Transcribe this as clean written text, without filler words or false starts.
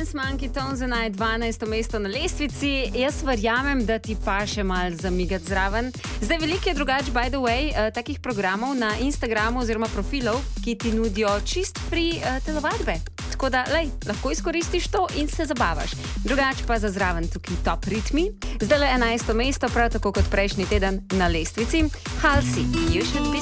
Dance Monkey Tones na 12. mesto na lestvici. Jaz verjamem, da ti pa še mal zamigati zraven. Zdaj veliko je drugače, by the way, takih programov na Instagramu oziroma profilov, ki ti nudijo čist free telovadbe. Tako da, lahko izkoristiš to in se zabavaš. Drugače pa za zraven tukaj top ritmi. Zdaj le 11. mesto, prav tako kot prejšnji teden na lestvici. Halsey, You Should Be